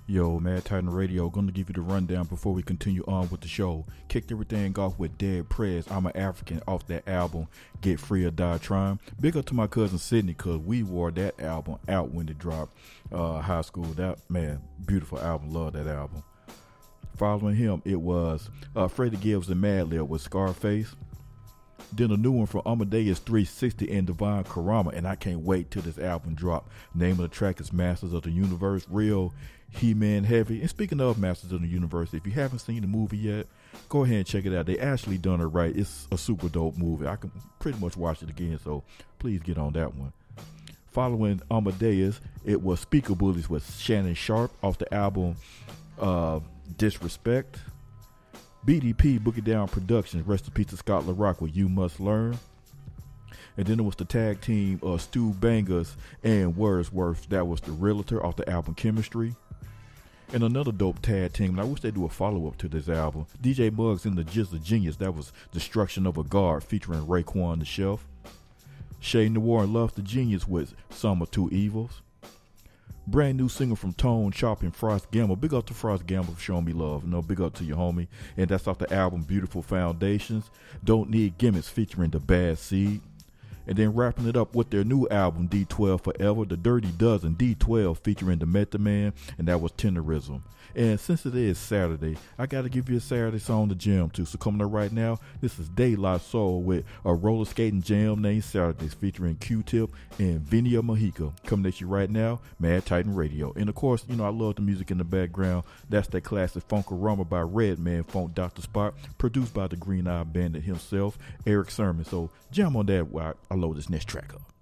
Yo, Mad Titan Radio, gonna give you the rundown before we continue on with the show. Kicked everything off with Dead Prez, I'm an African, off that album, Get Free or Die Trying. Big up to my cousin Sydney, cause we wore that album out when it dropped high school. That, man, beautiful album, love that album. Following him, it was Freddie Gibbs and Madlib with Scarface. Then a new one from Amadeus 360 and Divine Karama, and I can't wait till this album drop. Name of the track is Masters of the Universe, real He-Man heavy. And speaking of Masters of the Universe, if you haven't seen the movie yet, go ahead and check it out. They actually done it right. It's a super dope movie. I can pretty much watch it again, so please get on that one. Following Amadeus, it was Speaker Bullies with Shannon Sharp off the album Disrespect. BDP Book It Down Productions, rest in peace to Scott LaRock with You Must Learn. And then it was the tag team of Stu Bangers and Wordsworth. That was the Realtor off the album Chemistry. And another dope tag team, and I wish they do a follow-up to this album, DJ Muggs and the Jizza Genius. That was Destruction of a Guard featuring Raekwon the Chef. Shay Noir and Love the Genius with Some of Two Evils. Brand new single from Tone Chop and Frost Gamble. Big up to Frost Gamble for showing me love. Big up to your homie. And that's off the album Beautiful Foundations. Don't Need Gimmicks featuring The Bad Seed. And then wrapping it up with their new album D12 Forever, The Dirty Dozen D12 featuring the Method Man, and that was Tenderism. And since it is Saturday, I got to give you a Saturday song to jam to. So coming up right now, this is Daylight Soul with a roller skating jam named Saturdays featuring Q-Tip and Vinia Mojica. Coming at you right now, Mad Titan Radio. And of course, I love the music in the background. That's that classic Funk-A-Rama by Redman Funk Dr. Spot, produced by the Green Eye Bandit himself, Eric Sermon. So jam on that while I load this next track up.